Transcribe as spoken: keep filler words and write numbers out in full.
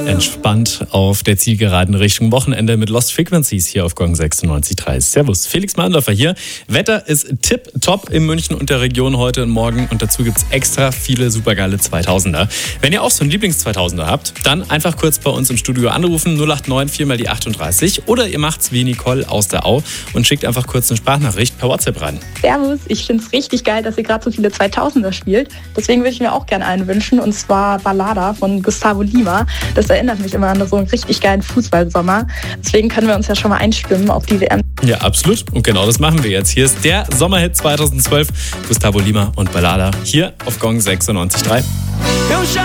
Entspannt auf der Zielgeraden Richtung Wochenende mit Lost Frequencies hier auf Gong sechsundneunzig Komma drei. Servus, Felix Mahndorfer hier. Wetter ist tipptopp in München und der Region heute und morgen und dazu gibt's extra viele supergeile zweitausender. Wenn ihr auch so einen Lieblings-zweitausender habt, dann einfach kurz bei uns im Studio anrufen, null acht neun vier mal die achtunddreißig, oder ihr macht's wie Nicole aus der Au und schickt einfach kurz eine Sprachnachricht per WhatsApp rein. Servus, ich find's richtig geil, dass ihr gerade so viele zweitausender spielt. Deswegen würde ich mir auch gerne einen wünschen, und zwar Ballada von Gustavo Lima. Das erinnert mich immer an so einen richtig geilen Fußballsommer. Deswegen können wir uns ja schon mal einstimmen auf die W M. Ja, absolut. Und genau das machen wir jetzt. Hier ist der Sommerhit zweitausendzwölf, Gustavo Lima und Ballada, hier auf Gong sechsundneunzig Komma drei.